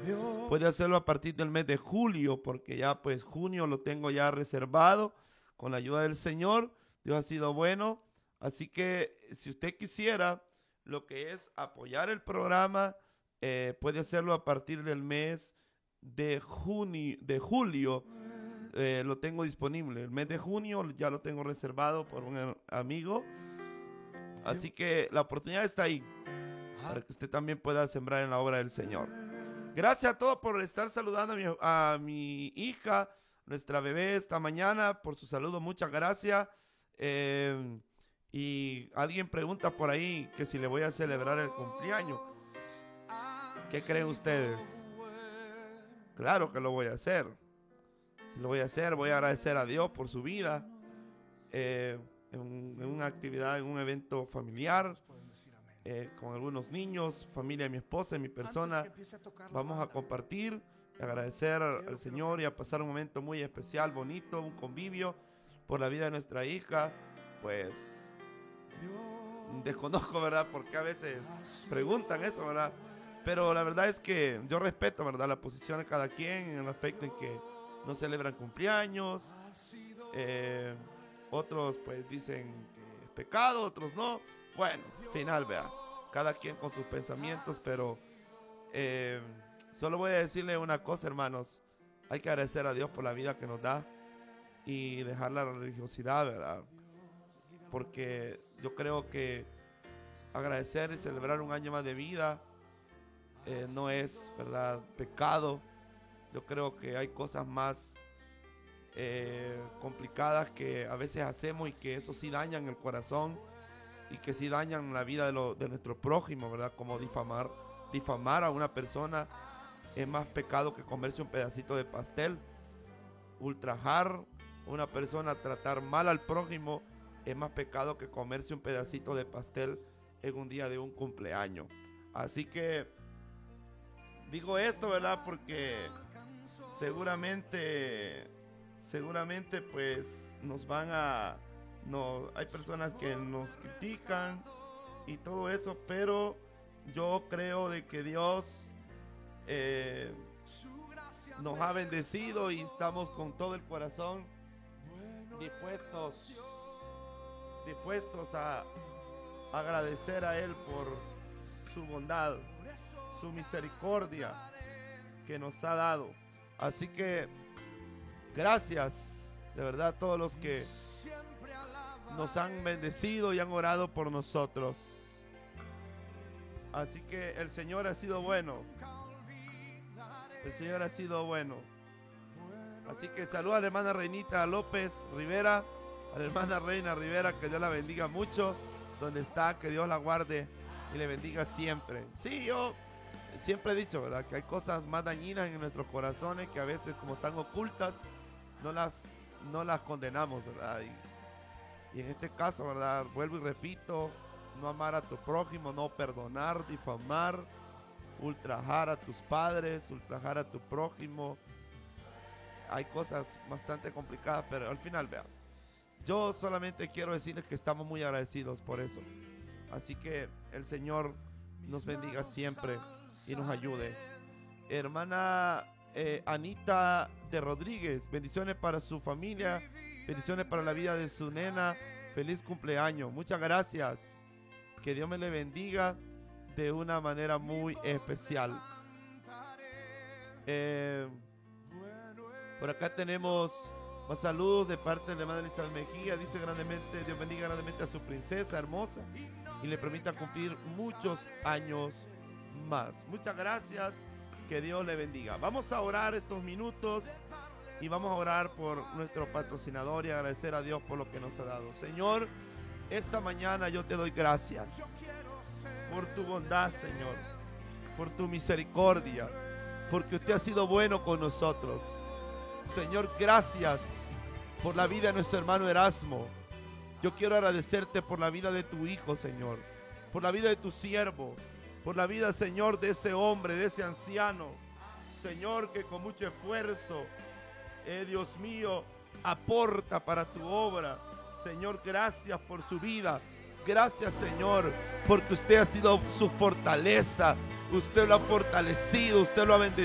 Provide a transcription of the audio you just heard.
Puede hacerlo a partir del mes de julio, porque ya pues junio lo tengo ya reservado con la ayuda del Señor. Dios ha sido bueno. Así que si usted quisiera lo que es apoyar el programa, puede hacerlo a partir del mes de julio. Lo tengo disponible. El mes de junio ya lo tengo reservado por un amigo. Así que la oportunidad está ahí para que usted también pueda sembrar en la obra del Señor. Gracias a todos por estar saludando a mi hija, nuestra bebé esta mañana, por su saludo. Muchas gracias. Y alguien pregunta por ahí que si le voy a celebrar el cumpleaños. ¿Qué creen ustedes? Claro que lo voy a hacer. Si lo voy a hacer, voy a agradecer a Dios por su vida. En una actividad, en un evento familiar, con algunos niños, familia de mi esposa y mi persona. Vamos a compartir, agradecer al Señor y a pasar un momento muy especial, bonito, un convivio por la vida de nuestra hija. Pues desconozco, ¿verdad? Porque a veces preguntan eso, ¿verdad? Pero la verdad es que yo respeto, ¿verdad?, la posición de cada quien en el aspecto en que no celebran cumpleaños. Otros pues dicen que es pecado, otros no. Bueno, final, vea, cada quien con sus pensamientos, pero solo voy a decirle una cosa, hermanos. Hay que agradecer a Dios por la vida que nos da y dejar la religiosidad, ¿verdad? Porque yo creo que agradecer y celebrar un año más de vida no es, ¿verdad?, pecado. Yo creo que hay cosas más complicadas que a veces hacemos y que eso sí dañan el corazón y que sí dañan la vida de nuestro prójimo, ¿verdad? Como difamar a una persona es más pecado que comerse un pedacito de pastel. Ultrajar a una persona, tratar mal al prójimo es más pecado que comerse un pedacito de pastel en un día de un cumpleaños. Así que digo esto, ¿verdad? Porque seguramente pues nos van a... No, hay personas que nos critican y todo eso, pero yo creo de que Dios nos ha bendecido y estamos con todo el corazón dispuestos a agradecer a Él por su bondad, su misericordia que nos ha dado. Así que gracias de verdad a todos los que nos han bendecido y han orado por nosotros. Así que el Señor ha sido bueno. El Señor ha sido bueno. Así que saluda a la hermana Reinita López Rivera, a la hermana Reina Rivera, que Dios la bendiga mucho donde está, que Dios la guarde y le bendiga siempre. Sí, yo siempre he dicho, ¿verdad?, que hay cosas más dañinas en nuestros corazones que a veces, como están ocultas, no las condenamos, ¿verdad? Y en este caso, ¿verdad?, vuelvo y repito, no amar a tu prójimo, no perdonar, difamar, ultrajar a tus padres, ultrajar a tu prójimo. Hay cosas bastante complicadas, pero al final, vean, yo solamente quiero decirles que estamos muy agradecidos por eso. Así que el Señor nos bendiga siempre y nos ayude. Hermana Anita de Rodríguez, bendiciones para su familia, bendiciones para la vida de su nena. Feliz cumpleaños. Muchas gracias. Que Dios me le bendiga de una manera muy especial. Por acá tenemos más saludos de parte de la hermana Elizabeth Mejía. Dice grandemente, Dios bendiga grandemente a su princesa hermosa y le permita cumplir muchos años más. Muchas gracias. Que Dios le bendiga. Vamos a orar estos minutos y vamos a orar por nuestro patrocinador y agradecer a Dios por lo que nos ha dado. Señor, esta mañana yo te doy gracias por tu bondad, Señor, por tu misericordia, porque usted ha sido bueno con nosotros. Señor, gracias por la vida de nuestro hermano Erasmo. Yo quiero agradecerte por la vida de tu hijo, Señor, por la vida de tu siervo, por la vida, Señor, de ese hombre, de ese anciano, Señor, que con mucho esfuerzo, Dios mío, aporta para tu obra. Señor, gracias por su vida. Gracias, Señor, porque usted ha sido su fortaleza. Usted lo ha fortalecido, usted lo ha bendecido.